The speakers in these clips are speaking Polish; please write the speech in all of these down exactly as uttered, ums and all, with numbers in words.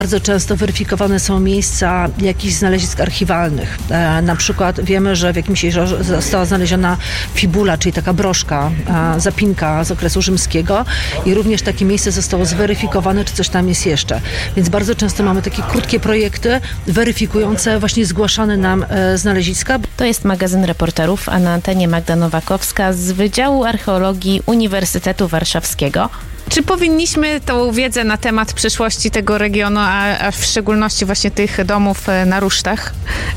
Bardzo często weryfikowane są miejsca jakichś znalezisk archiwalnych. E, na przykład wiemy, że w jakimś jeziorze została znaleziona fibula, czyli taka broszka, e, zapinka z okresu rzymskiego i również takie miejsce zostało zweryfikowane, czy coś tam jest jeszcze. Więc bardzo często mamy takie krótkie projekty weryfikujące właśnie zgłaszane nam e, znaleziska. To jest magazyn reporterów, a na antenie Magda Nowakowska z Wydziału Archeologii Uniwersytetu Warszawskiego. Czy powinniśmy tą wiedzę na temat przyszłości tego regionu, a, a w szczególności właśnie tych domów na rusztach,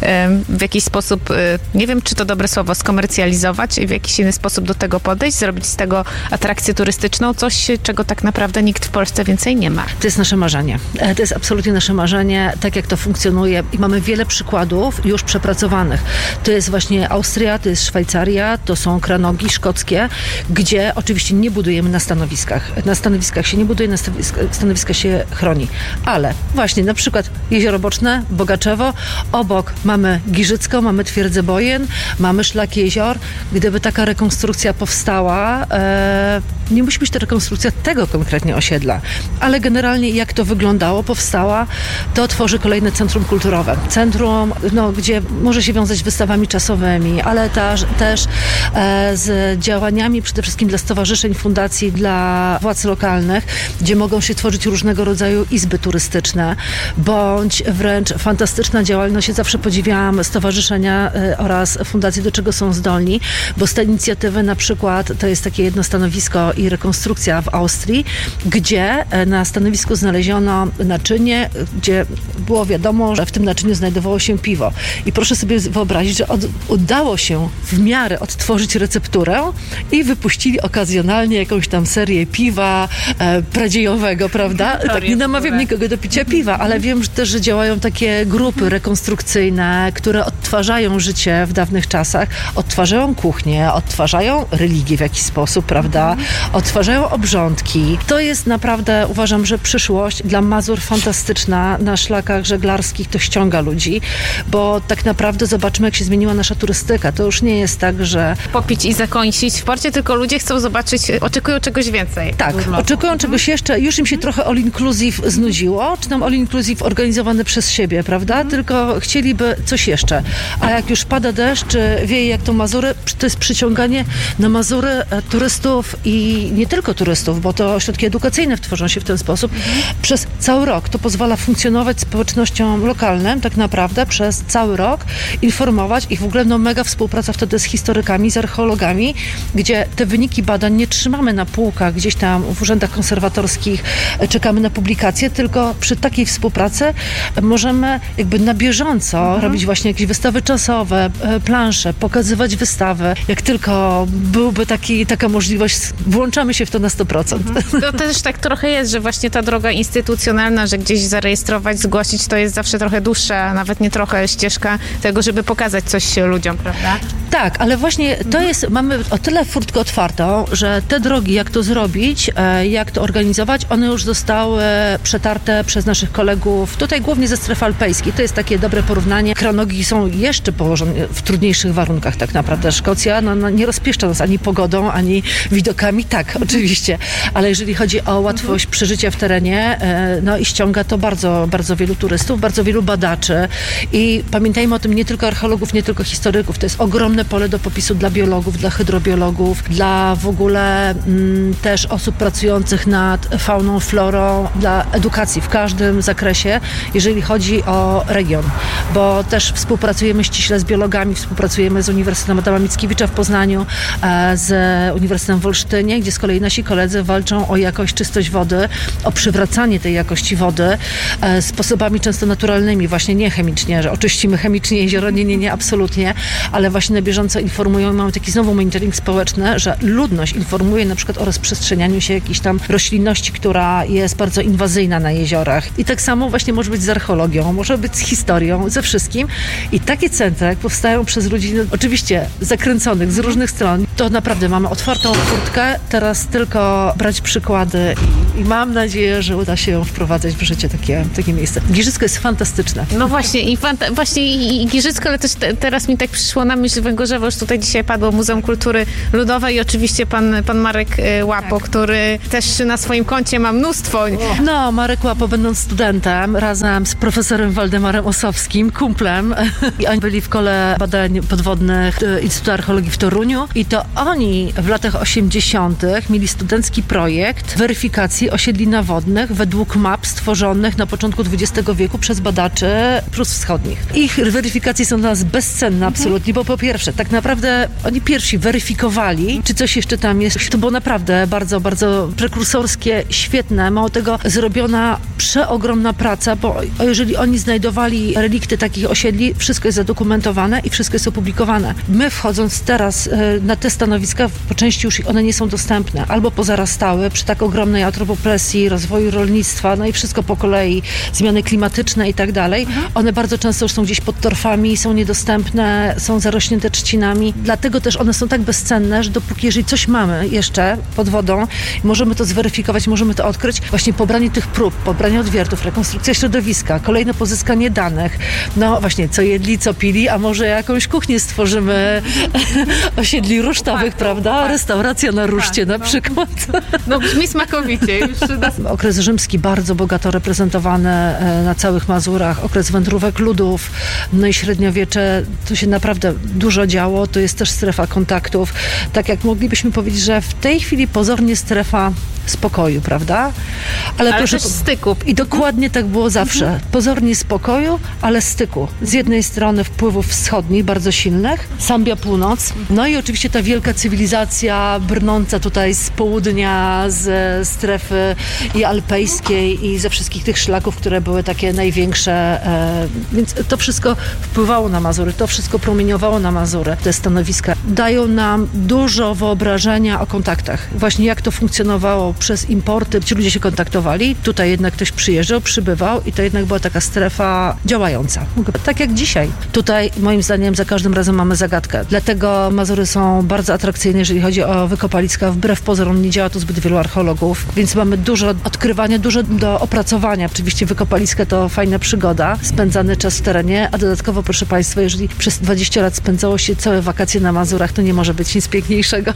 w jakiś sposób, nie wiem, czy to dobre słowo, skomercjalizować i w jakiś inny sposób do tego podejść, zrobić z tego atrakcję turystyczną, coś, czego tak naprawdę nikt w Polsce więcej nie ma? To jest nasze marzenie. To jest absolutnie nasze marzenie, tak jak to funkcjonuje i mamy wiele przykładów już przepracowanych. To jest właśnie Austria, to jest Szwajcaria, to są kranogi szkockie, gdzie oczywiście nie budujemy na stanowiskach. Na stanowiskach się nie buduje, na stanowiska się chroni. Ale właśnie na przykład Jezioro Boczne, Bogaczewo, obok mamy Giżycką, mamy Twierdzę Bojen, mamy Szlak Jezior. Gdyby taka rekonstrukcja powstała, e, nie musi być to rekonstrukcja tego konkretnie osiedla, ale generalnie jak to wyglądało, powstała, to tworzy kolejne centrum kulturowe. Centrum, no, gdzie może się wiązać z wystawami czasowymi, ale też, też e, z działaniami przede wszystkim dla stowarzyszeń, fundacji, dla władz lokalnych, gdzie mogą się tworzyć różnego rodzaju izby turystyczne, bądź wręcz fantastyczna działalność. Ja zawsze podziwiałam stowarzyszenia y, oraz fundacje, do czego są zdolni, bo z tej inicjatywy na przykład to jest takie jedno stanowisko i rekonstrukcja w Austrii, gdzie y, na stanowisku znaleziono naczynie, gdzie było wiadomo, że w tym naczyniu znajdowało się piwo. I proszę sobie wyobrazić, że od, udało się w miarę odtworzyć recepturę i wypuścili okazjonalnie jakąś tam serię piwa e, pradziejowego, prawda? Tak, nie namawiam nikogo do picia piwa, ale wiem że też, że działają takie grupy rekonstrukcyjne, które odtwarzają życie w dawnych czasach, odtwarzają kuchnię, odtwarzają religię w jakiś sposób, prawda? Odtwarzają obrządki. To jest naprawdę, uważam, że przyszłość dla Mazur fantastyczna. Na szlakach żeglarskich to ściąga ludzi, bo tak naprawdę zobaczmy, jak się zmieniła nasza turystyka. To już nie jest tak, że... Popić i zakończyć w porcie, tylko ludzie chcą zobaczyć, oczekują czegoś więcej. Tak, oczekują czegoś jeszcze. Już im się trochę all inclusive znudziło, czy tam all inclusive organizowane przez siebie, prawda? Mhm. Tylko chcieliby coś jeszcze. A jak już pada deszcz, czy wieje jak to Mazury, to jest przyciąganie na Mazury turystów i nie tylko turystów, bo to ośrodki edukacyjne tworzą się w ten sposób. Mhm. Przez cały rok. To pozwala funkcjonować społecznościom lokalnym tak naprawdę przez cały rok, informować i w ogóle no mega współpraca wtedy z historykami, z archeologami, gdzie te wyniki badań nie trzymamy na półkach gdzieś tam w urzędach konserwatorskich, czekamy na publikacje, tylko przy takiej współpracy możemy jakby na bieżąco mhm. robić właśnie jakieś wystawy czasowe, plansze, pokazywać wystawy. Jak tylko byłby taki, taka możliwość, włączamy się w to na sto procent. Mhm. To też tak trochę jest, że właśnie ta droga instytucjonalna, że gdzieś zarejestrować, zgłosić, to jest zawsze trochę dłuższa, nawet nie trochę ścieżka tego, żeby pokazać coś ludziom, prawda? Tak, ale właśnie to jest, mamy o tyle furtkę otwartą, że te drogi, jak to zrobić, jak to organizować, one już zostały przetarte przez naszych kolegów, tutaj głównie ze strefy alpejskiej. To jest takie dobre porównanie. Kranogi są jeszcze położone w trudniejszych warunkach tak naprawdę. Szkocja no, no, nie rozpieszcza nas ani pogodą, ani widokami. Tak, oczywiście. Ale jeżeli chodzi o łatwość przeżycia w terenie, no i ściąga to bardzo, bardzo wielu turystów, bardzo wielu badaczy. I pamiętajmy o tym, nie tylko archeologów, nie tylko historyków. To jest ogromne pole do popisu dla biologów, dla hydrobiologów, dla w ogóle mm, też osób pracujących nad fauną, florą, dla edukacji w każdym zakresie, jeżeli chodzi o region. Bo też współpracujemy ściśle z biologami, współpracujemy z Uniwersytetem Adama Mickiewicza w Poznaniu, z Uniwersytetem w Olsztynie, gdzie z kolei nasi koledzy walczą o jakość, czystość wody, o przywracanie tej jakości wody sposobami często naturalnymi, właśnie nie chemicznie, że oczyścimy chemicznie jezioro, nie, nie, nie, absolutnie, ale właśnie na bieżąco informują, mamy taki znowu monitoring społeczny, że ludność informuje na przykład o rozprzestrzenianiu się jakiejś tam roślinności, która jest bardzo inwazyjna na jeziorach. I tak samo właśnie może być z archeologią, może być z historią, ze wszystkim. I takie centra, jak powstają przez ludzi, no, oczywiście za zakręconych z różnych stron. To naprawdę mamy otwartą furtkę, teraz tylko brać przykłady i, i mam nadzieję, że uda się ją wprowadzać w życie takie, takie miejsce. Giżycko jest fantastyczne. No właśnie i, fanta- właśnie i, i Giżycko, ale też te, teraz mi tak przyszło na myśl Węgorzewo, już tutaj dzisiaj padło Muzeum Kultury Ludowej i oczywiście pan, pan Marek Łapo, tak. który też na swoim koncie ma mnóstwo. No, Marek Łapo, będąc studentem, razem z profesorem Waldemarem Osowskim, kumplem, i oni byli w Kole Badań Podwodnych Instytutu Archeologii w Toruniu i to oni w latach osiemdziesiątych mieli studencki projekt weryfikacji osiedli nawodnych według map stworzonych na początku dwudziestego wieku przez badaczy Prus Wschodnich. Ich weryfikacje są dla nas bezcenne absolutnie, bo po pierwsze, tak naprawdę oni pierwsi weryfikowali, czy coś jeszcze tam jest. To było naprawdę bardzo, bardzo prekursorskie, świetne. Mało tego, zrobiona przeogromna praca, bo jeżeli oni znajdowali relikty takich osiedli, wszystko jest zadokumentowane i wszystko jest opublikowane. My wchodząc teraz na te stanowiska, po części już one nie są dostępne, albo pozarastały przy tak ogromnej antropopresji, rozwoju rolnictwa, no i wszystko po kolei, zmiany klimatyczne i tak dalej. One bardzo często już są gdzieś pod torfami, są niedostępne, są zarośnięte trzcinami. Dlatego też one są tak bezcenne, że dopóki, jeżeli coś mamy jeszcze pod wodą, możemy to zweryfikować, możemy to odkryć, właśnie pobranie tych prób, pobranie odwiertów, rekonstrukcja środowiska, kolejne pozyskanie danych, no właśnie, co jedli, co pili, a może jakąś kuchnię stworzymy osiedli rusztowych, tak, prawda? Tak. Restauracja na ruszcie tak, na no. przykład. No brzmi smakowicie. Już Okres rzymski bardzo bogato reprezentowany na całych Mazurach, okres wędrówek ludów, no i średniowiecze, to się naprawdę dużo działo, to jest też strefa kontaktów. Tak jak moglibyśmy powiedzieć, że w tej chwili pozornie strefa spokoju, prawda? Ale, ale proszę, też styku. I dokładnie tak było zawsze. Mhm. Pozornie spokoju, ale styku. Z jednej strony wpływów wschodnich, bardzo silnych, Sambia Północ, no i oczywiście ta wielka cywilizacja brnąca tutaj z południa, z strefy i alpejskiej i ze wszystkich tych szlaków, które były takie największe. E, więc to wszystko wpływało na Mazury, to wszystko promieniowało na Mazury. Te stanowiska dają nam dużo wyobrażenia o kontaktach. Właśnie jak to funkcjonowało przez importy, ci ludzie się kontaktowali, tutaj jednak ktoś przyjeżdżał, przybywał i to jednak była taka strefa działająca. Tak jak dzisiaj. Tutaj moim zdaniem za każdym razem mamy zagadkę. Dlatego Mazury są bardzo atrakcyjne, jeżeli chodzi o wykopaliska. Wbrew pozorom nie działa tu zbyt wielu archeologów, więc mamy dużo odkrywania, dużo do opracowania. Oczywiście wykopaliska to fajna przygoda, spędzany czas w terenie, a dodatkowo, proszę Państwa, jeżeli przez dwadzieścia lat spędzało się całe wakacje na Mazurach, to nie może być nic piękniejszego.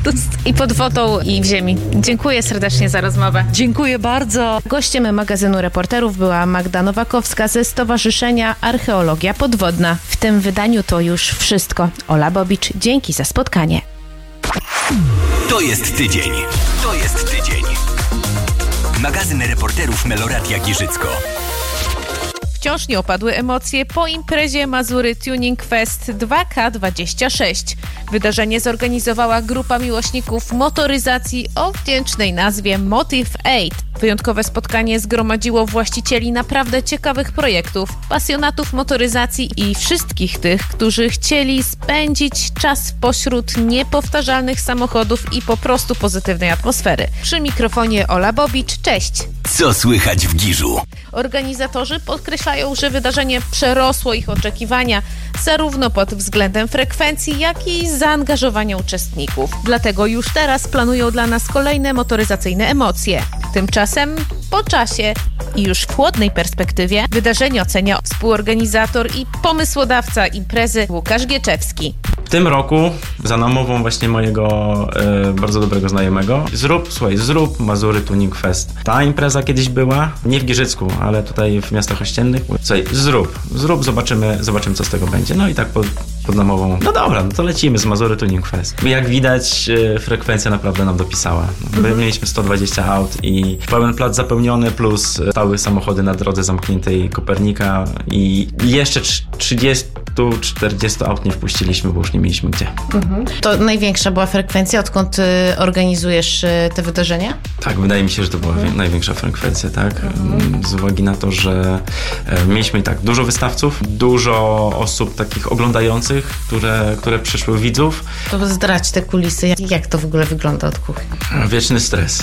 I pod wodą, i w ziemi. Dziękuję serdecznie za rozmowę. Dziękuję bardzo. Gościem magazynu Reporterów była Magda Nowakowska ze Stowarzyszenia Archeologia Podwodna. W tym wydaniu to już wszystko. Ola Bobicz, dzięki za spotkanie. To jest tydzień. To jest tydzień. Magazyn Reporterów Meloradia Giżycko. Wciąż nie opadły emocje po imprezie Mazury Tuning Fest dwa K dwadzieścia sześć. Wydarzenie zorganizowała grupa miłośników motoryzacji o wdzięcznej nazwie Motive osiem. Wyjątkowe spotkanie zgromadziło właścicieli naprawdę ciekawych projektów, pasjonatów motoryzacji i wszystkich tych, którzy chcieli spędzić czas pośród niepowtarzalnych samochodów i po prostu pozytywnej atmosfery. Przy mikrofonie Ola Bobicz, cześć! Co słychać w Giżu? Organizatorzy podkreślają, że wydarzenie przerosło ich oczekiwania zarówno pod względem frekwencji, jak i zaangażowania uczestników. Dlatego już teraz planują dla nas kolejne motoryzacyjne emocje. Tymczasem po czasie i już w chłodnej perspektywie wydarzenie ocenia współorganizator i pomysłodawca imprezy Łukasz Gieczewski. W tym roku za namową właśnie mojego e, bardzo dobrego znajomego zrób, słuchaj, zrób Mazury Tuning Fest. Ta impreza kiedyś była, nie w Giżycku, ale tutaj w miastach ościennych. Słuchaj, zrób, zrób, zobaczymy, zobaczymy co z tego będzie. No i tak pod, pod namową, no dobra, no to lecimy z Mazury Tuning Fest. Jak widać e, frekwencja naprawdę nam dopisała. My mhm. mieliśmy sto dwadzieścia aut i pełen plac zapełniony, plus stały samochody na drodze zamkniętej Kopernika i jeszcze trzydzieści czterdzieści aut nie wpuściliśmy, bo już nie mieliśmy gdzie. Mhm. To największa była frekwencja, odkąd y, organizujesz y, te wydarzenia? Tak, wydaje mi się, że to była mhm. największa frekwencja, tak? Mhm. Z uwagi na to, że e, mieliśmy i tak dużo wystawców, dużo osób takich oglądających, nowych, które, które przyszły widzów. To zdradź te kulisy. Jak, jak to w ogóle wygląda od kuchni? Wieczny stres.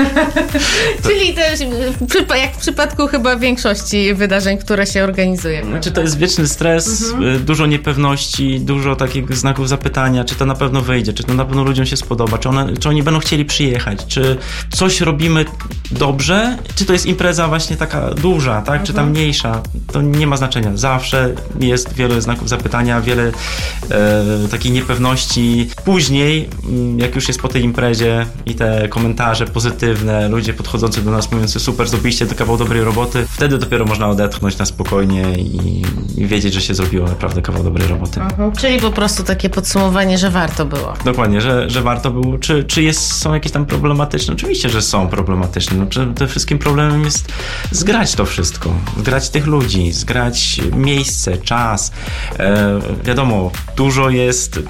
Czyli też jak w przypadku chyba większości wydarzeń, które się organizuje. Znaczy to jest wieczny stres, mhm. dużo niepewności, dużo takich znaków zapytania, czy to na pewno wyjdzie, czy to na pewno ludziom się spodoba, czy, one, czy oni będą chcieli przyjechać, czy coś robimy dobrze, czy to jest impreza właśnie taka duża, tak, mhm. czy ta mniejsza. To nie ma znaczenia. Zawsze jest wiele znaków zapytania, wiele e, takiej niepewności. Później, jak już jest po tej imprezie i te komentarze pozytywne, ludzie podchodzący do nas mówiący super, zrobiliście to kawał dobrej roboty, wtedy dopiero można odetchnąć na spokojnie i, i wiedzieć, że się zrobiło naprawdę kawał dobrej roboty. Mhm. Czyli po prostu takie podsumowanie, że warto było. Dokładnie, że, że warto było. Czy, czy jest, są jakieś tam problematyczne? Oczywiście, że są problematyczne. No, przede wszystkim problemem jest zgrać to wszystko. Zgrać tych ludzi, zgrać miejsce, czas. E, wiadomo, dużo jest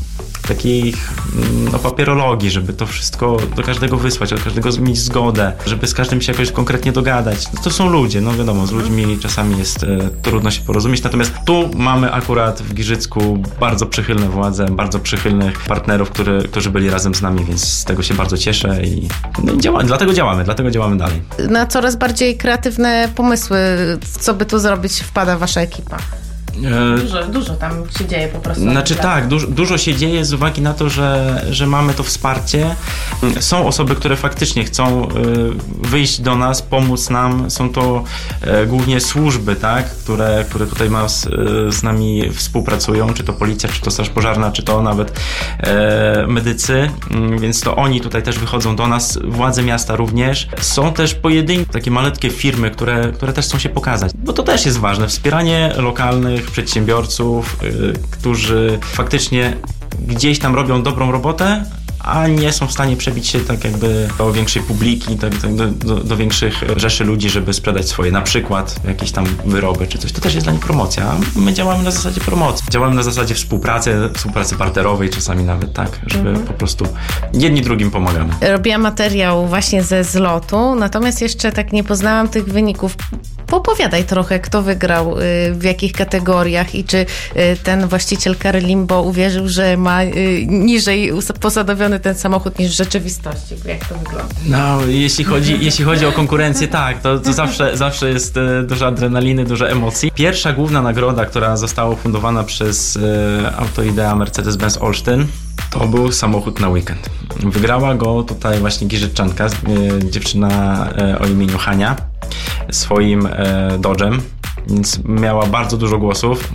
takich no, papierologii, żeby to wszystko do każdego wysłać, od każdego mieć zgodę, żeby z każdym się jakoś konkretnie dogadać. No, to są ludzie, no wiadomo, z ludźmi czasami jest e, trudno się porozumieć, natomiast tu mamy akurat w Giżycku bardzo przychylne władze, bardzo przychylnych partnerów, który, którzy byli razem z nami, więc z tego się bardzo cieszę i no, działa, dlatego działamy, dlatego działamy dalej. Na coraz bardziej kreatywne pomysły, co by tu zrobić, wpada wasza ekipa. Dużo, dużo tam się dzieje po prostu. Znaczy tak, dużo, dużo się dzieje z uwagi na to, że, że mamy to wsparcie. Są osoby, które faktycznie chcą wyjść do nas, pomóc nam. Są to głównie służby, tak, które, które tutaj ma z, z nami współpracują, czy to policja, czy to straż pożarna, czy to nawet e, medycy, więc to oni tutaj też wychodzą do nas, władze miasta również. Są też pojedyncze, takie malutkie firmy, które, które też chcą się pokazać, bo to też jest ważne. Wspieranie lokalnych przedsiębiorców, yy, którzy faktycznie gdzieś tam robią dobrą robotę, a nie są w stanie przebić się tak jakby do większej publiki, tak, tak do, do, do większych rzeszy ludzi, żeby sprzedać swoje, na przykład jakieś tam wyroby czy coś. To też jest dla nich promocja. My działamy na zasadzie promocji. Działamy na zasadzie współpracy, współpracy barterowej czasami nawet, tak, żeby mhm. po prostu jedni drugim pomagamy. Robiłam materiał właśnie ze zlotu, natomiast jeszcze tak nie poznałam tych wyników. Opowiadaj trochę, kto wygrał, w jakich kategoriach i czy ten właściciel Kary Limbo uwierzył, że ma niżej posadowiony ten samochód niż w rzeczywistości. Jak to wygląda? No, jeśli chodzi, jeśli chodzi o konkurencję, tak, to, to zawsze, zawsze jest dużo adrenaliny, dużo emocji. Pierwsza główna nagroda, która została ufundowana przez Autoidea Mercedes-Benz Olsztyn, to był samochód na weekend. Wygrała go tutaj właśnie Giżycczanka, dziewczyna o imieniu Hania, swoim e, Dodge'em, więc miała bardzo dużo głosów.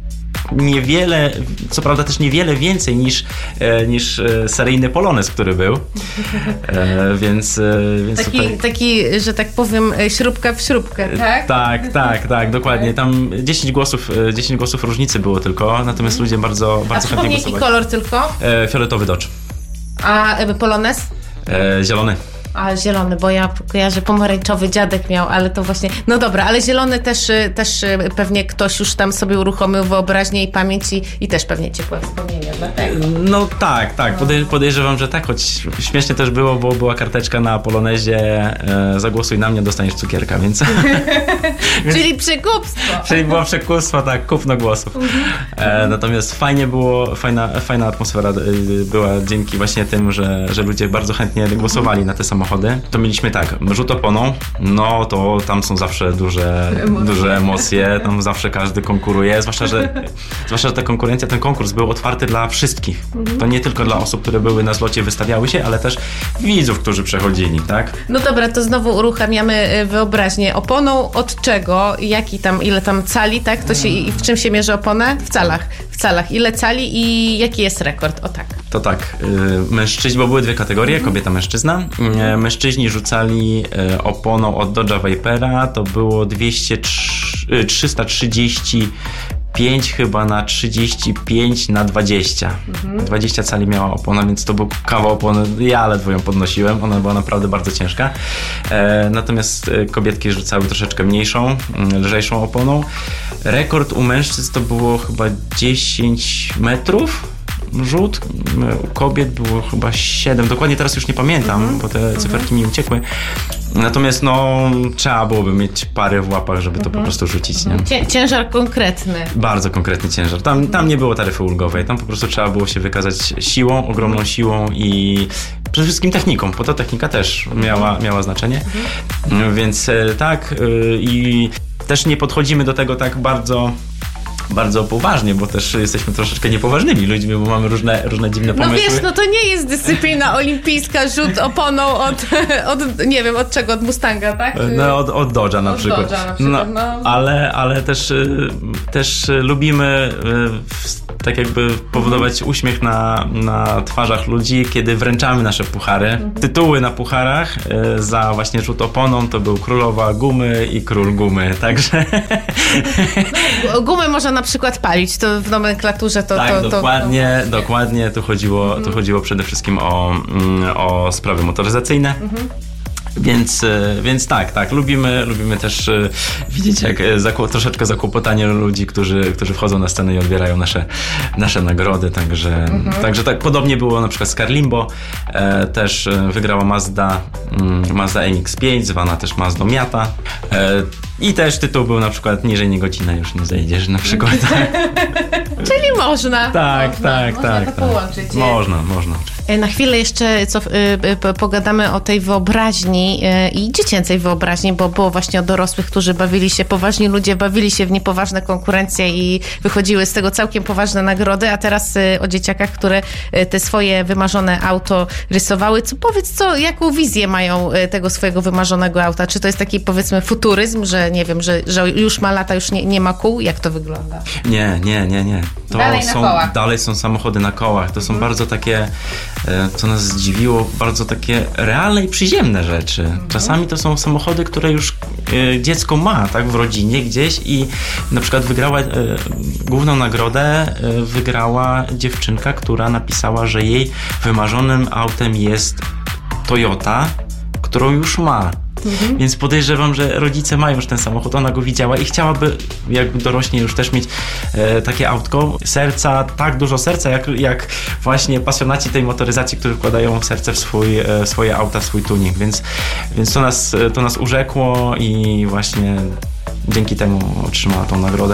Niewiele, co prawda też niewiele więcej niż, e, niż e, seryjny Polones, który był. E, więc, e, więc taki, tutaj... taki, że tak powiem, śrubka w śrubkę, tak? Tak, tak, tak, dokładnie. Tam dziesięć głosów, dziesięć głosów różnicy było tylko, natomiast ludzie bardzo, bardzo chętnie głosowali. A jaki kolor tylko? E, fioletowy Dodge. A Polones? E, zielony. A zielony, bo ja kojarzę, pomarańczowy dziadek miał, ale to właśnie, no dobra, ale zielony też, też pewnie ktoś już tam sobie uruchomił wyobraźnię i pamięć i, i też pewnie ciepłe wspomnienia, dlatego. No tak, tak, Podej- podejrzewam, że tak, choć śmiesznie też było, bo była karteczka na Polonezie, e, zagłosuj na mnie, dostaniesz cukierka, więc... Czyli przekupstwo. Czyli było przekupstwo, tak, kupno głosów. E, natomiast fajnie było, fajna, fajna atmosfera była dzięki właśnie tym, że, że ludzie bardzo chętnie głosowali na te samochody. To mieliśmy tak, rzut oponą, no to tam są zawsze duże emocje, duże emocje, tam zawsze każdy konkuruje, zwłaszcza, że zwłaszcza, że ta konkurencja, ten konkurs był otwarty dla wszystkich. To nie tylko dla osób, które były na zlocie, wystawiały się, ale też widzów, którzy przechodzili, tak? No dobra, to znowu uruchamiamy wyobraźnię. Oponą od czego? Jaki tam, ile tam cali, tak? To się, i w czym się mierzy oponę? W calach. W calach. Ile cali i jaki jest rekord? O tak. To tak, y, mężczyźni, bo były dwie kategorie, kobieta, mężczyzna. Y, mężczyźni rzucali y, oponą od Dodge'a Vipera, to było dwieście, y, trzysta trzydzieści pięć chyba na trzydzieści pięć na dwadzieścia. Mhm. dwadzieścia cali miała opona, więc to był kawał opony. Ja ledwo ją podnosiłem, ona była naprawdę bardzo ciężka. E, natomiast kobietki rzucały troszeczkę mniejszą, lżejszą oponą. Rekord u mężczyzn to było chyba dziesięć metrów. rzut, u kobiet było chyba siedem, dokładnie teraz już nie pamiętam, mhm. bo te cyferki mi uciekły. Natomiast no, trzeba byłoby mieć parę w łapach, żeby to mhm. po prostu rzucić. Nie? Cię, ciężar konkretny. Bardzo konkretny ciężar. Tam, tam nie było taryfy ulgowej, tam po prostu trzeba było się wykazać siłą, ogromną siłą i przede wszystkim techniką, bo ta technika też miała, miała znaczenie. Mhm. Więc tak i też nie podchodzimy do tego tak bardzo bardzo poważnie, bo też jesteśmy troszeczkę niepoważnymi ludźmi, bo mamy różne, różne dziwne pomysły. No wiesz, no to nie jest dyscyplina olimpijska, rzut oponą od, od nie wiem, od czego, od Mustanga, tak? No od, od Dodge'a na od przykład. Dodge'a na przykład no, no. Ale, ale też, też lubimy tak jakby powodować uśmiech na, na twarzach ludzi, kiedy wręczamy nasze puchary. Mhm. Tytuły na pucharach za właśnie rzut oponą to był Królowa Gumy i Król Gumy, także... No, gumy można na przykład palić, to w nomenklaturze to... Tak, to, dokładnie, to... dokładnie, tu chodziło, tu chodziło przede wszystkim o, o sprawy motoryzacyjne. Mhm. Więc, więc tak, tak, lubimy, lubimy też widzieć jak zakło, troszeczkę zakłopotanie ludzi, którzy, którzy wchodzą na scenę i odbierają nasze, nasze nagrody, także, mhm. także tak podobnie było na przykład z Car Limbo, e, też wygrała Mazda, mm, Mazda M X pięć, zwana też Mazdą Miata e, i też tytuł był na przykład niżej nie godzinę już nie zejdziesz na przykład. Czyli można. Tak, można, tak, można tak. to tak. połączyć. Można, można. Na chwilę jeszcze co, y, pogadamy o tej wyobraźni y, i dziecięcej wyobraźni, bo było właśnie o dorosłych, którzy bawili się, poważni ludzie bawili się w niepoważne konkurencje i wychodziły z tego całkiem poważne nagrody, a teraz y, o dzieciakach, które y, te swoje wymarzone auto rysowały. Co, powiedz, co, jaką wizję mają y, tego swojego wymarzonego auta? Czy to jest taki, powiedzmy, futuryzm, że nie wiem, że, że już ma lata, już nie, nie ma kół? Jak to wygląda? Nie, nie, nie, nie. To dalej są, na kołach. Dalej są samochody na kołach. To są mhm. bardzo takie, co nas zdziwiło, bardzo takie realne i przyziemne rzeczy. Mhm. Czasami to są samochody, które już dziecko ma, tak, w rodzinie gdzieś i na przykład wygrała główną nagrodę, wygrała dziewczynka, która napisała, że jej wymarzonym autem jest Toyota, którą już ma. Mhm. Więc podejrzewam, że rodzice mają już ten samochód, ona go widziała i chciałaby, jakby dorośnie już też mieć e, takie autko. Serca, tak dużo serca, jak, jak właśnie pasjonaci tej motoryzacji, którzy wkładają serce w, swój, e, w swoje auta, w swój tuning. Więc, więc to, nas, to nas urzekło i właśnie dzięki temu otrzymała tą nagrodę.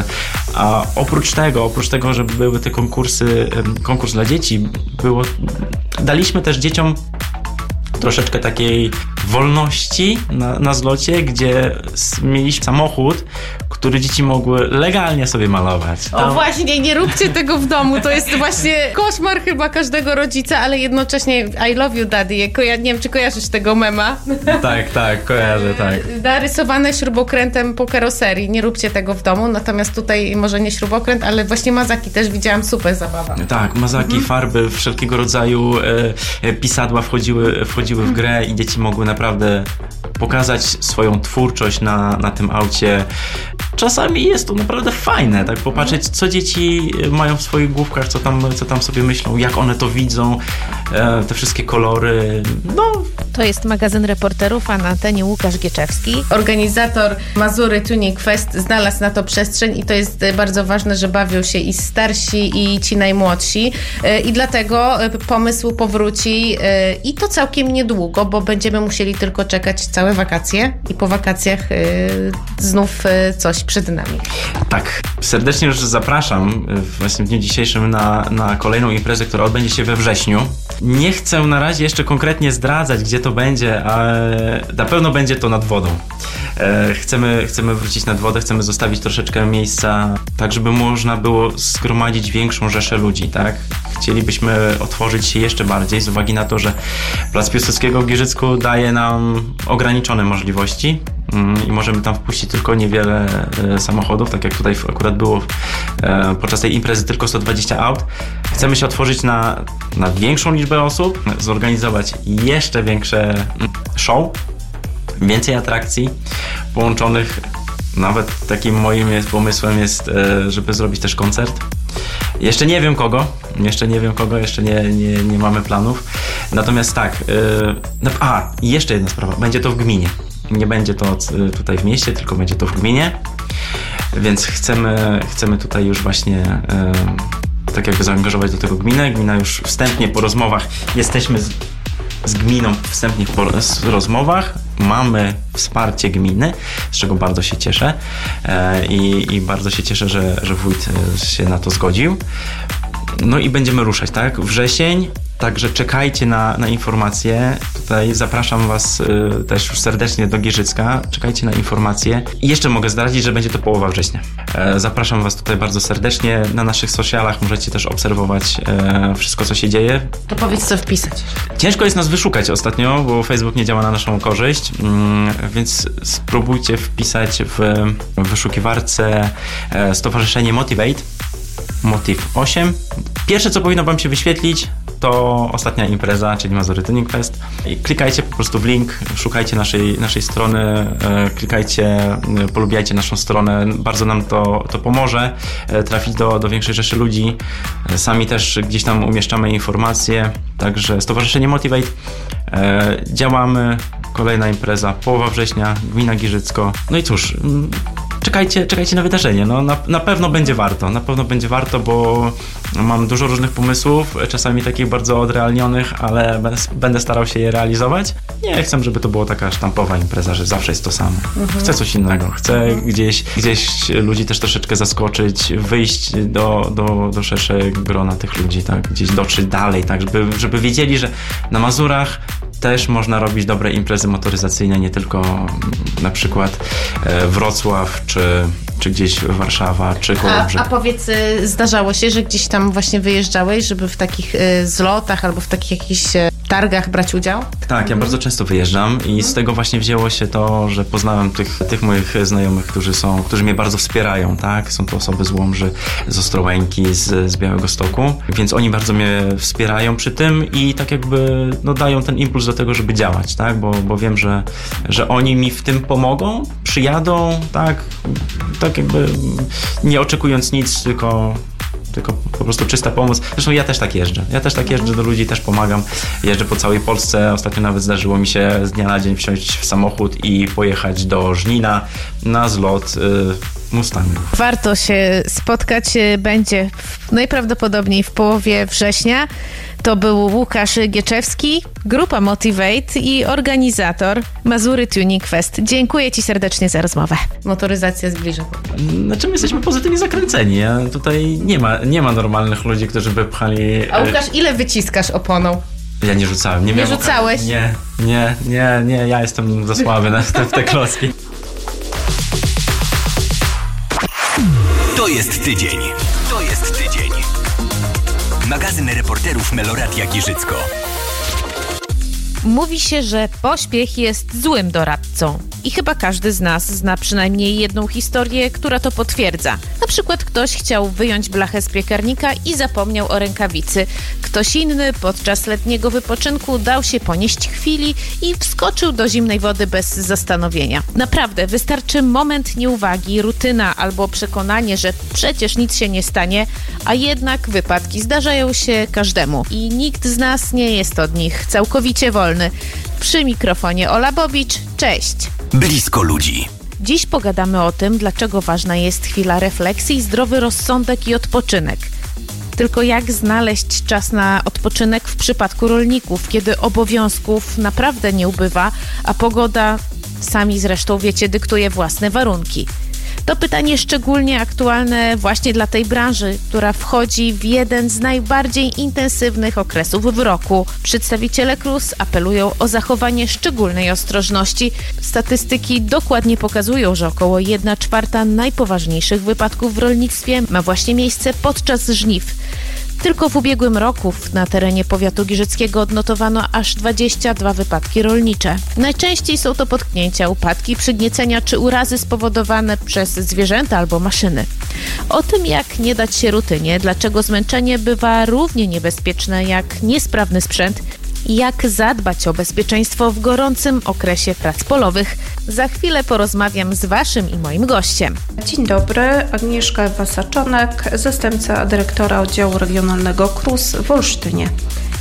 A oprócz tego, oprócz tego, że były te konkursy, konkurs dla dzieci, było, daliśmy też dzieciom troszeczkę takiej wolności na, na zlocie, gdzie mieliśmy samochód, który dzieci mogły legalnie sobie malować. Tam... O właśnie, nie róbcie tego w domu, to jest właśnie koszmar chyba każdego rodzica, ale jednocześnie I love you daddy, Koja- nie wiem czy kojarzysz tego mema. Tak, tak, kojarzę, tak. Narysowane śrubokrętem po karoserii, nie róbcie tego w domu, natomiast tutaj może nie śrubokręt, ale właśnie Mazaki też widziałam, super zabawa. Tak, Mazaki, mhm. farby, wszelkiego rodzaju e, pisadła wchodziły, wchodziły w grę i dzieci mogły naprawdę pokazać swoją twórczość na, na tym aucie. Czasami jest to naprawdę fajne, tak popatrzeć, co dzieci mają w swoich główkach, co tam, co tam sobie myślą, jak one to widzą, e, te wszystkie kolory, no. To jest magazyn reporterów, a na antenie Łukasz Gieczewski. Organizator Mazury Tuning Fest znalazł na to przestrzeń i to jest bardzo ważne, że bawią się i starsi, i ci najmłodsi e, i dlatego pomysł powróci e, i to całkiem niedługo, bo będziemy musieli tylko czekać całe wakacje i po wakacjach e, znów e, coś przed nami. Tak, serdecznie już zapraszam właśnie w dniu dzisiejszym na, na kolejną imprezę, która odbędzie się we wrześniu. Nie chcę na razie jeszcze konkretnie zdradzać, gdzie to będzie, ale na pewno będzie to nad wodą. Chcemy, chcemy wrócić nad wodę, chcemy zostawić troszeczkę miejsca, tak żeby można było zgromadzić większą rzeszę ludzi, tak? Chcielibyśmy otworzyć się jeszcze bardziej z uwagi na to, że Plac Piłsudskiego w Giżycku daje nam ograniczone możliwości i możemy tam wpuścić tylko niewiele samochodów, tak jak tutaj akurat było podczas tej imprezy tylko sto dwadzieścia aut. Chcemy się otworzyć na, na większą liczbę osób, zorganizować jeszcze większe show, więcej atrakcji połączonych. Nawet takim moim jest, pomysłem jest, żeby zrobić też koncert. Jeszcze nie wiem kogo, jeszcze nie wiem kogo, jeszcze nie, nie, nie mamy planów. Natomiast tak, yy, a i jeszcze jedna sprawa, będzie to w gminie. Nie będzie to tutaj w mieście, tylko będzie to w gminie. Więc chcemy, chcemy tutaj już właśnie yy, tak jakby zaangażować do tego gminę. Gmina już wstępnie po rozmowach, jesteśmy z, z gminą wstępnie po rozmowach, mamy wsparcie gminy, z czego bardzo się cieszę e, i, i bardzo się cieszę, że, że wójt się na to zgodził. No i będziemy ruszać, tak? Wrzesień, także czekajcie na, na informacje. Tutaj zapraszam was y, też już serdecznie do Giżycka. Czekajcie na informacje. I jeszcze mogę zdradzić, że będzie to połowa września. E, zapraszam was tutaj bardzo serdecznie. Na naszych socialach możecie też obserwować e, wszystko, co się dzieje. To powiedz, co wpisać. Ciężko jest nas wyszukać ostatnio, bo Facebook nie działa na naszą korzyść, mm, więc spróbujcie wpisać w, w wyszukiwarce e, Stowarzyszenie Motivate. Motiv osiem. Pierwsze, co powinno wam się wyświetlić, to ostatnia impreza, czyli Mazury Tuning Fest. I klikajcie po prostu w link, szukajcie naszej, naszej strony, e, klikajcie, e, polubiajcie naszą stronę. Bardzo nam to, to pomoże e, trafić do, do większej rzeszy ludzi. E, sami też gdzieś tam umieszczamy informacje. Także Stowarzyszenie Motivate. E, działamy. Kolejna impreza, połowa września, gmina Giżycko. No i cóż... M- Czekajcie, czekajcie na wydarzenie. No, na, na pewno będzie warto. Na pewno będzie warto, bo mam dużo różnych pomysłów, czasami takich bardzo odrealnionych, ale będę, będę starał się je realizować. Nie chcę, żeby to była taka sztampowa impreza, że zawsze jest to samo. Mhm. Chcę coś innego. Chcę mhm. gdzieś, gdzieś ludzi też troszeczkę zaskoczyć, wyjść do, do, do szerszego grona tych ludzi, tak? Gdzieś dotrzeć dalej, tak? Żeby, żeby wiedzieli, że na Mazurach też można robić dobre imprezy motoryzacyjne, nie tylko na przykład Wrocław, czy, czy gdzieś Warszawa, czy Kołobrzeg. A, a powiedz, zdarzało się, że gdzieś tam właśnie wyjeżdżałeś, żeby w takich y, zlotach albo w takich jakichś y, targach brać udział? Tak, ja mhm. bardzo często wyjeżdżam i z tego właśnie wzięło się to, że poznałem tych, tych moich znajomych, którzy są, którzy mnie bardzo wspierają, tak? Są to osoby z Łomży, z Ostrołęki, z, z Białegostoku, więc oni bardzo mnie wspierają przy tym i tak jakby no, dają ten impuls do tego, żeby działać, tak? Bo, bo wiem, że, że oni mi w tym pomogą, przyjadą, tak? Tak jakby nie oczekując nic, tylko tylko po prostu czysta pomoc. Zresztą ja też tak jeżdżę. Ja też tak jeżdżę do ludzi, też pomagam. Jeżdżę po całej Polsce. Ostatnio nawet zdarzyło mi się z dnia na dzień wsiąść w samochód i pojechać do Żnina na zlot y, Mustangów. Warto się spotkać. Będzie najprawdopodobniej w połowie września. To był Łukasz Gieczewski, grupa Motivate i organizator Mazury Tuning Fest. Dziękuję ci serdecznie za rozmowę. Motoryzacja zbliża. Znaczy my jesteśmy pozytywnie zakręceni. Ja tutaj nie ma, nie ma normalnych ludzi, którzy by pchali... A Łukasz, ile wyciskasz oponą? Ja nie rzucałem. Nie, nie rzucałeś? Okazji. Nie, nie, nie, nie. Ja jestem za słaby na, w te klocki. To jest tydzień. To jest tydzień. Magazyn reporterów Meloradia Giżycko. Mówi się, że pośpiech jest złym doradcą. I chyba każdy z nas zna przynajmniej jedną historię, która to potwierdza. Na przykład ktoś chciał wyjąć blachę z piekarnika i zapomniał o rękawicy. Ktoś inny podczas letniego wypoczynku dał się ponieść chwili i wskoczył do zimnej wody bez zastanowienia. Naprawdę, wystarczy moment nieuwagi, rutyna albo przekonanie, że przecież nic się nie stanie, a jednak wypadki zdarzają się każdemu i nikt z nas nie jest od nich całkowicie wolny. Przy mikrofonie Ola Bobicz, cześć! Blisko ludzi. Dziś pogadamy o tym, dlaczego ważna jest chwila refleksji, zdrowy rozsądek i odpoczynek. Tylko jak znaleźć czas na odpoczynek w przypadku rolników, kiedy obowiązków naprawdę nie ubywa, a pogoda, sami zresztą wiecie, dyktuje własne warunki. To pytanie szczególnie aktualne właśnie dla tej branży, która wchodzi w jeden z najbardziej intensywnych okresów w roku. Przedstawiciele K R U S apelują o zachowanie szczególnej ostrożności. Statystyki dokładnie pokazują, że około jedna czwarta najpoważniejszych wypadków w rolnictwie ma właśnie miejsce podczas żniw. Tylko w ubiegłym roku na terenie powiatu giżyckiego odnotowano aż dwadzieścia dwa wypadki rolnicze. Najczęściej są to potknięcia, upadki, przygniecenia czy urazy spowodowane przez zwierzęta albo maszyny. O tym, jak nie dać się rutynie, dlaczego zmęczenie bywa równie niebezpieczne jak niesprawny sprzęt i jak zadbać o bezpieczeństwo w gorącym okresie prac polowych. Za chwilę porozmawiam z waszym i moim gościem. Dzień dobry, Agnieszka Wasaczonek, zastępca dyrektora oddziału regionalnego K R U S w Olsztynie.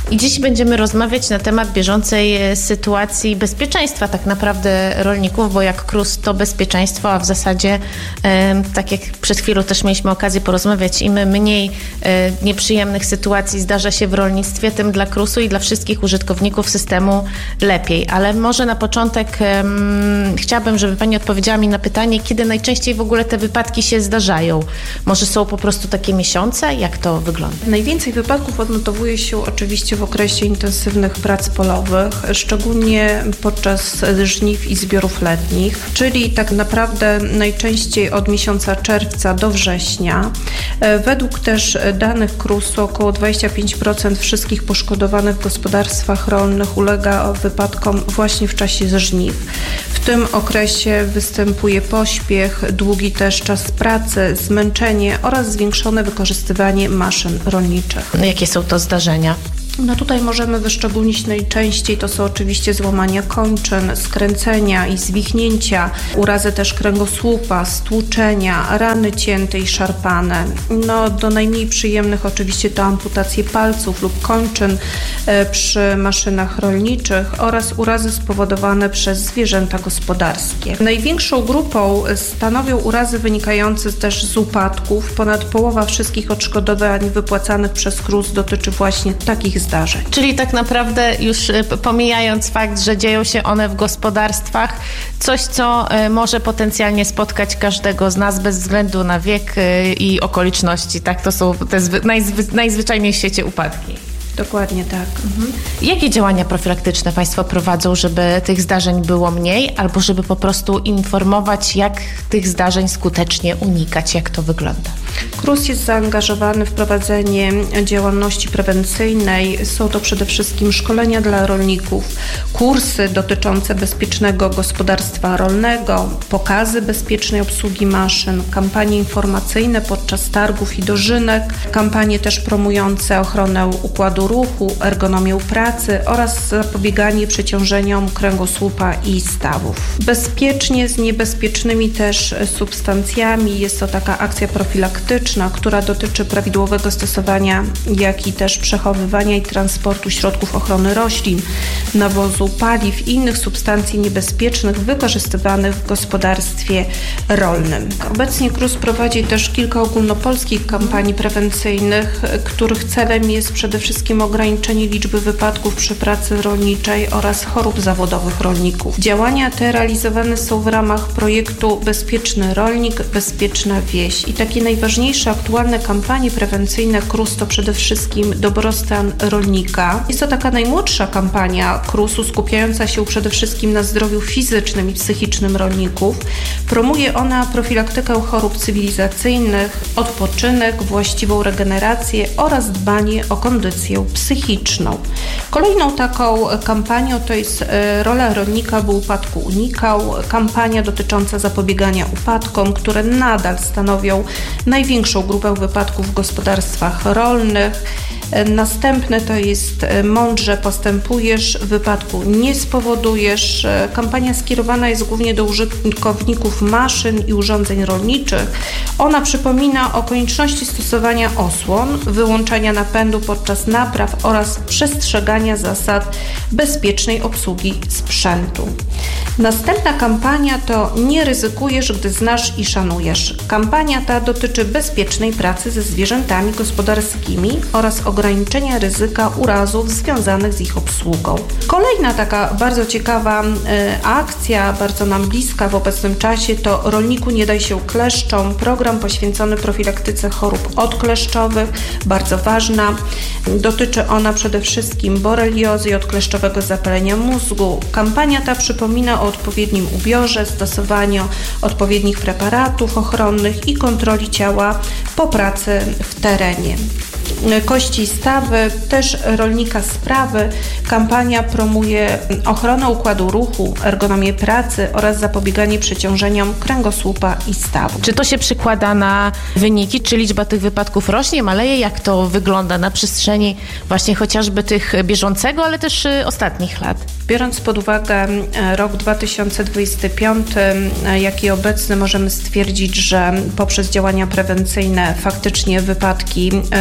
I dziś będziemy rozmawiać na temat bieżącej sytuacji bezpieczeństwa tak naprawdę rolników, bo jak K R U S to bezpieczeństwo, a w zasadzie e, tak jak przed chwilą też mieliśmy okazję porozmawiać, im mniej e, nieprzyjemnych sytuacji zdarza się w rolnictwie, tym dla K R U S u i dla wszystkich użytkowników systemu lepiej. Ale może na początek e, chciałabym, żeby Pani odpowiedziała mi na pytanie, kiedy najczęściej w ogóle te wypadki się zdarzają? Może są po prostu takie miesiące? Jak to wygląda? Najwięcej wypadków odnotowuje się oczywiście w okresie intensywnych prac polowych, szczególnie podczas żniw i zbiorów letnich, czyli tak naprawdę najczęściej od miesiąca czerwca do września. Według też danych K R U S u około dwadzieścia pięć procent wszystkich poszkodowanych w gospodarstwach rolnych ulega wypadkom właśnie w czasie żniw. W tym okresie występuje pośpiech, długi też czas pracy, zmęczenie oraz zwiększone wykorzystywanie maszyn rolniczych. Jakie są to zdarzenia? No tutaj możemy wyszczególnić najczęściej, to są oczywiście złamania kończyn, skręcenia i zwichnięcia, urazy też kręgosłupa, stłuczenia, rany cięte i szarpane. No do najmniej przyjemnych oczywiście to amputacje palców lub kończyn e, przy maszynach rolniczych oraz urazy spowodowane przez zwierzęta gospodarskie. Największą grupą stanowią urazy wynikające też z upadków. Ponad połowa wszystkich odszkodowań wypłacanych przez K R U S dotyczy właśnie takich zdarzeń. Czyli tak naprawdę już pomijając fakt, że dzieją się one w gospodarstwach, coś, co może potencjalnie spotkać każdego z nas bez względu na wiek i okoliczności. Tak, to są te najzwy- najzwyczajniej w świecie upadki. Dokładnie tak. Mhm. Jakie działania profilaktyczne Państwo prowadzą, żeby tych zdarzeń było mniej, albo żeby po prostu informować, jak tych zdarzeń skutecznie unikać? Jak to wygląda? K R U S jest zaangażowany w prowadzenie działalności prewencyjnej. Są to przede wszystkim szkolenia dla rolników, kursy dotyczące bezpiecznego gospodarstwa rolnego, pokazy bezpiecznej obsługi maszyn, kampanie informacyjne podczas targów i dożynek, kampanie też promujące ochronę układu ruchu, ergonomię pracy oraz zapobieganie przeciążeniom kręgosłupa i stawów. Bezpiecznie z niebezpiecznymi też substancjami jest to taka akcja profilaktyczna, która dotyczy prawidłowego stosowania, jak i też przechowywania i transportu środków ochrony roślin, nawozu, paliw i innych substancji niebezpiecznych wykorzystywanych w gospodarstwie rolnym. Obecnie K R U S prowadzi też kilka ogólnopolskich kampanii prewencyjnych, których celem jest przede wszystkim ograniczenie liczby wypadków przy pracy rolniczej oraz chorób zawodowych rolników. Działania te realizowane są w ramach projektu Bezpieczny Rolnik, Bezpieczna Wieś. I takie najważniejsze aktualne kampanie prewencyjne K R U S to przede wszystkim dobrostan rolnika. Jest to taka najmłodsza kampania K R U S u skupiająca się przede wszystkim na zdrowiu fizycznym i psychicznym rolników. Promuje ona profilaktykę chorób cywilizacyjnych, odpoczynek, właściwą regenerację oraz dbanie o kondycję psychiczną. Kolejną taką kampanią to jest rola rolnika, by upadku unikał. Kampania dotycząca zapobiegania upadkom, które nadal stanowią największą grupę wypadków w gospodarstwach rolnych. Następne to jest mądrze postępujesz, wypadku nie spowodujesz. Kampania skierowana jest głównie do użytkowników maszyn i urządzeń rolniczych. Ona przypomina o konieczności stosowania osłon, wyłączania napędu podczas napraw oraz przestrzegania zasad bezpiecznej obsługi sprzętu. Następna kampania to nie ryzykujesz, gdy znasz i szanujesz. Kampania ta dotyczy bezpiecznej pracy ze zwierzętami gospodarskimi oraz ograniczenia ryzyka urazów związanych z ich obsługą. Kolejna taka bardzo ciekawa y, akcja, bardzo nam bliska w obecnym czasie to Rolniku nie daj się kleszczom. Program poświęcony profilaktyce chorób odkleszczowych, bardzo ważna. Dotyczy ona przede wszystkim boreliozy i odkleszczowego zapalenia mózgu. Kampania ta przypomina o odpowiednim ubiorze, stosowaniu odpowiednich preparatów ochronnych i kontroli ciała po pracy w terenie. Kości i stawy, też rolnika sprawy. Kampania promuje ochronę układu ruchu, ergonomię pracy oraz zapobieganie przeciążeniom kręgosłupa i stawu. Czy to się przekłada na wyniki? Czy liczba tych wypadków rośnie, maleje? Jak to wygląda na przestrzeni właśnie chociażby tych bieżącego, ale też ostatnich lat? Biorąc pod uwagę rok dwa tysiące dwudziesty piąty, jak i obecny, możemy stwierdzić, że poprzez działania prewencyjne faktycznie wypadki maleją.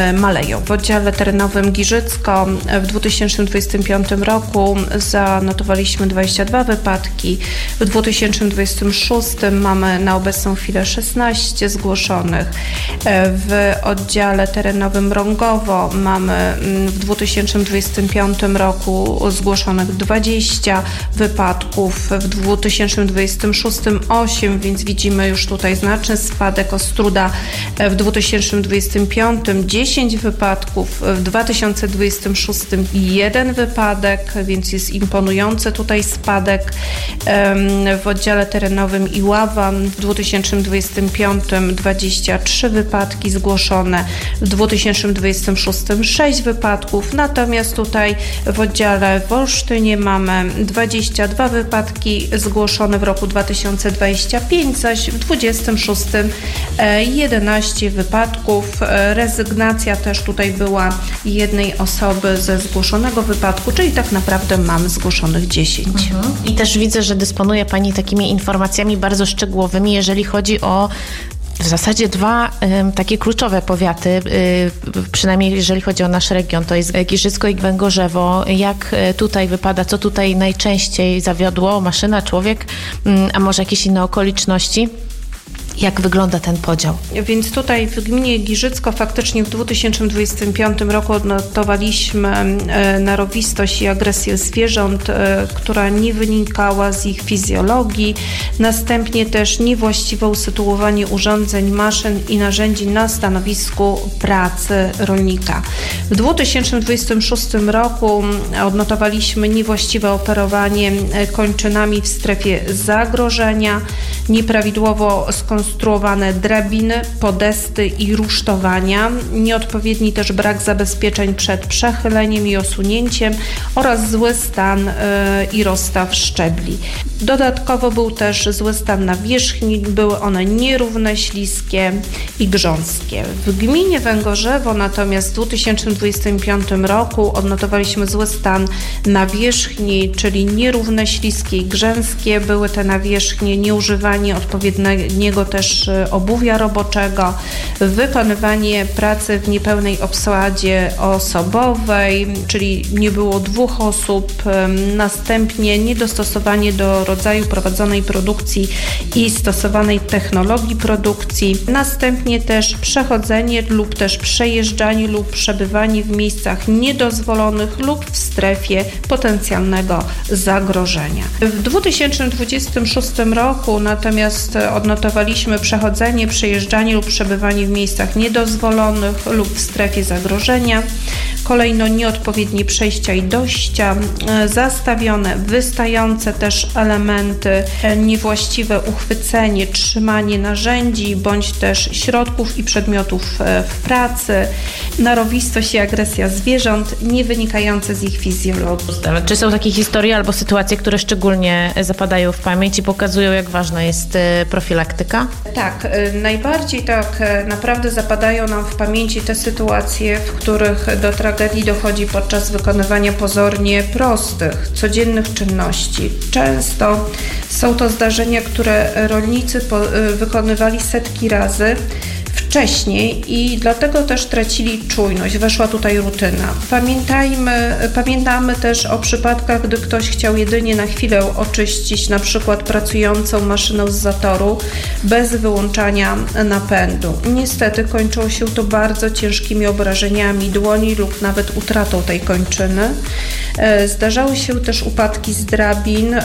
zapadają. W oddziale terenowym Giżycko w dwa tysiące dwudziestym piątym roku zanotowaliśmy dwadzieścia dwa wypadki. W dwa tysiące dwudziestym szóstym mamy na obecną chwilę szesnaście zgłoszonych. W oddziale terenowym Rągowo mamy w dwa tysiące dwudziestym piątym roku zgłoszonych dwadzieścia wypadków, w dwa tysiące dwudziestym szóstym osiem, więc widzimy już tutaj znaczny spadek. Ostróda w dwa tysiące dwudziestym piątym dziesięć wypadków, w dwa tysiące dwudziestym szóstym jeden wypadek, więc jest imponujący tutaj spadek. W oddziale terenowym Iława w dwa tysiące dwudziestym piątym dwadzieścia trzy wypadki zgłoszone, w dwa tysiące dwudziestym szóstym sześć wypadków, natomiast tutaj w oddziale w Olsztynie mamy dwadzieścia dwa wypadki zgłoszone w roku dwa tysiące dwudziestym piątym, zaś w dwa tysiące dwudziestym szóstym jedenaście wypadków. Rezygnacja też tutaj była jednej osoby ze zgłoszonego wypadku, czyli tak naprawdę mamy zgłoszonych dziesięć. Mhm. I też widzę, że dysponuje Pani takimi informacjami bardzo szczegółowymi, jeżeli chodzi o w zasadzie dwa y, takie kluczowe powiaty, y, przynajmniej jeżeli chodzi o nasz region, to jest Giżycko i Węgorzewo. Jak y, tutaj wypada, co tutaj najczęściej zawiodło? Maszyna, człowiek, y, a może jakieś inne okoliczności? Jak wygląda ten podział? Więc tutaj w gminie Giżycko faktycznie w dwa tysiące dwudziestym piątym roku odnotowaliśmy narowistość i agresję zwierząt, która nie wynikała z ich fizjologii. Następnie też niewłaściwe usytuowanie urządzeń, maszyn i narzędzi na stanowisku pracy rolnika. W dwa tysiące dwudziestym szóstym roku odnotowaliśmy niewłaściwe operowanie kończynami w strefie zagrożenia, nieprawidłowo skonstruowane drabiny, podesty i rusztowania, nieodpowiedni też brak zabezpieczeń przed przechyleniem i osunięciem oraz zły stan y, i rozstaw szczebli. Dodatkowo był też zły stan nawierzchni, były one nierówne, śliskie i grząskie. W gminie Węgorzewo natomiast w dwa tysiące dwudziestym piątym roku odnotowaliśmy zły stan nawierzchni, czyli nierówne, śliskie i grzęskie. Były te nawierzchnie, nieużywanie odpowiedniego też obuwia roboczego, wykonywanie pracy w niepełnej obsadzie osobowej, czyli nie było dwóch osób, następnie niedostosowanie do rodzaju prowadzonej produkcji i stosowanej technologii produkcji, następnie też przechodzenie lub też przejeżdżanie lub przebywanie w miejscach niedozwolonych lub w strefie potencjalnego zagrożenia. W dwa tysiące dwudziestym szóstym roku natomiast odnotowaliśmy przechodzenie, przejeżdżanie lub przebywanie w miejscach niedozwolonych lub w strefie zagrożenia. Kolejno nieodpowiednie przejścia i dojścia, zastawione, wystające też elementy, niewłaściwe uchwycenie, trzymanie narzędzi bądź też środków i przedmiotów w pracy, narowistość i agresja zwierząt nie wynikające z ich fizjologii. Czy są takie historie albo sytuacje, które szczególnie zapadają w pamięć i pokazują, jak ważna jest profilaktyka? Tak, najbardziej tak naprawdę zapadają nam w pamięci te sytuacje, w których do tragedii dochodzi podczas wykonywania pozornie prostych, codziennych czynności. Często są to zdarzenia, które rolnicy wykonywali setki razy wcześniej i dlatego też tracili czujność, weszła tutaj rutyna. Pamiętajmy, pamiętamy też o przypadkach, gdy ktoś chciał jedynie na chwilę oczyścić na przykład pracującą maszynę z zatoru bez wyłączania napędu. Niestety kończyło się to bardzo ciężkimi obrażeniami dłoni lub nawet utratą tej kończyny. Zdarzały się też upadki z drabin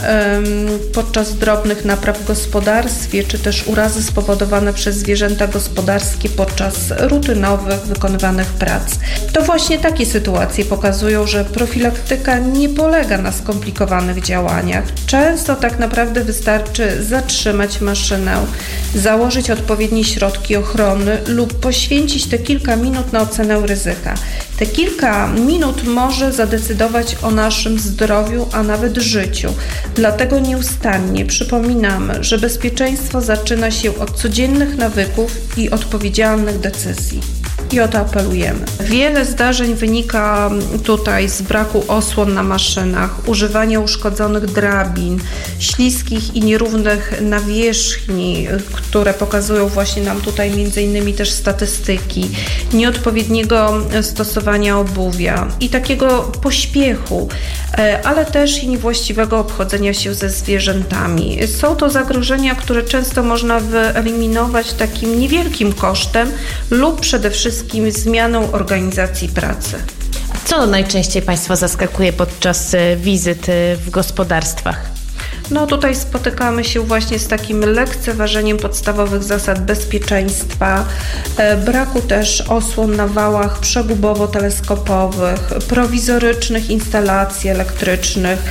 podczas drobnych napraw w gospodarstwie, czy też urazy spowodowane przez zwierzęta gospodarskie podczas rutynowych wykonywanych prac. To właśnie takie sytuacje pokazują, że profilaktyka nie polega na skomplikowanych działaniach. Często tak naprawdę wystarczy zatrzymać maszynę, założyć odpowiednie środki ochrony lub poświęcić te kilka minut na ocenę ryzyka. Te kilka minut może zadecydować o naszym zdrowiu, a nawet życiu. Dlatego nieustannie przypominamy, że bezpieczeństwo zaczyna się od codziennych nawyków i odpowiedzialnych decyzji. i o to apelujemy. Wiele zdarzeń wynika tutaj z braku osłon na maszynach, używania uszkodzonych drabin, śliskich i nierównych nawierzchni, które pokazują właśnie nam tutaj między innymi też statystyki, nieodpowiedniego stosowania obuwia i takiego pośpiechu, ale też i niewłaściwego obchodzenia się ze zwierzętami. Są to zagrożenia, które często można wyeliminować takim niewielkim kosztem lub przede wszystkim zmianą organizacji pracy. Co najczęściej Państwa zaskakuje podczas wizyt w gospodarstwach? No tutaj spotykamy się właśnie z takim lekceważeniem podstawowych zasad bezpieczeństwa, braku też osłon na wałach przegubowo-teleskopowych, prowizorycznych instalacji elektrycznych,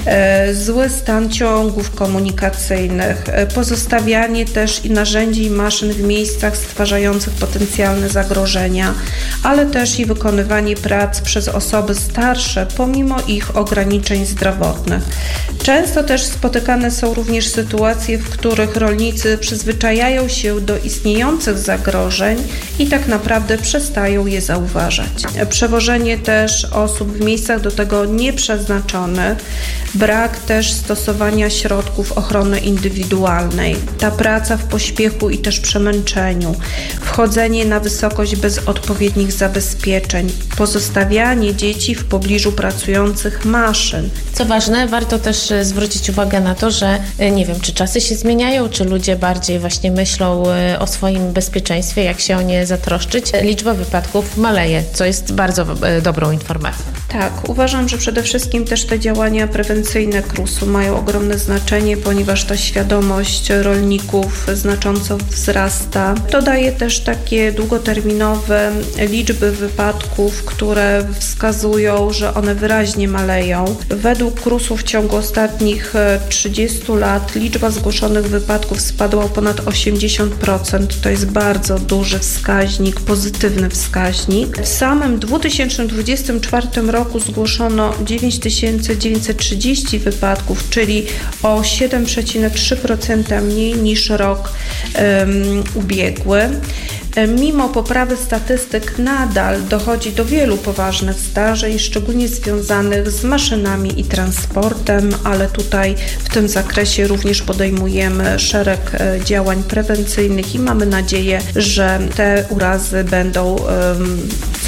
zły stan ciągów komunikacyjnych, pozostawianie też i narzędzi i maszyn w miejscach stwarzających potencjalne zagrożenia, ale też i wykonywanie prac przez osoby starsze pomimo ich ograniczeń zdrowotnych. Często też spotykane są również sytuacje, w których rolnicy przyzwyczajają się do istniejących zagrożeń i tak naprawdę przestają je zauważać. Przewożenie też osób w miejscach do tego nieprzeznaczonych, brak też stosowania środków ochrony indywidualnej, ta praca w pośpiechu i też przemęczeniu, wchodzenie na wysokość bez odpowiednich zabezpieczeń, pozostawianie dzieci w pobliżu pracujących maszyn. Co ważne, warto też zwrócić uwagę na to, że nie wiem, czy czasy się zmieniają, czy ludzie bardziej właśnie myślą o swoim bezpieczeństwie, jak się o nie zatroszczyć. Liczba wypadków maleje, co jest bardzo dobrą informacją. Tak, uważam, że przede wszystkim też te działania prewencyjne K R U S-u mają ogromne znaczenie, ponieważ ta świadomość rolników znacząco wzrasta. To daje też takie długoterminowe liczby wypadków, które wskazują, że one wyraźnie maleją. Według K R U S-u w ciągu ostatnich trzydziestu lat liczba zgłoszonych wypadków spadła o ponad osiemdziesiąt procent. To jest bardzo duży wskaźnik, pozytywny wskaźnik. W samym dwa tysiące dwudziestym czwartym roku zgłoszono dziewięć tysięcy dziewięćset trzydzieści wypadków, czyli o siedem przecinek trzy procent mniej niż rok um, ubiegły. Mimo poprawy statystyk nadal dochodzi do wielu poważnych zdarzeń, szczególnie związanych z maszynami i transportem, ale tutaj w tym zakresie również podejmujemy szereg działań prewencyjnych i mamy nadzieję, że te urazy będą um,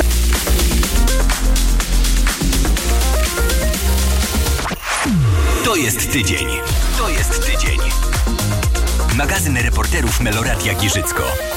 To jest tydzień. To jest tydzień. Magazyn reporterów Meloradia Giżycko.